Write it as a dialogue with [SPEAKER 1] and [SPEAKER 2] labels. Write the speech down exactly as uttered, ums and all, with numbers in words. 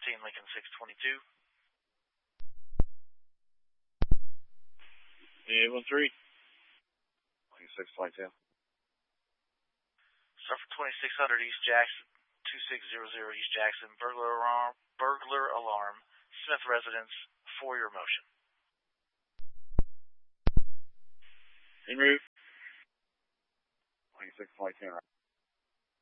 [SPEAKER 1] fourteen, Lincoln six twenty-two.
[SPEAKER 2] eight one three. Lincoln six twenty-two.
[SPEAKER 1] Start for twenty-six hundred East Jackson, two six zero zero East Jackson, burglar alarm, burglar alarm, Smith residence, for your motion.
[SPEAKER 2] En route. Lincoln six twenty-two.